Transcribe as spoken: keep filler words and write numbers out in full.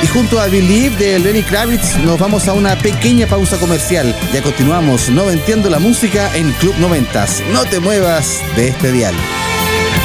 Y junto a Believe de Lenny Kravitz nos vamos a una pequeña pausa comercial. Ya continuamos noventeando la música en Club Noventas. No te muevas de este dial.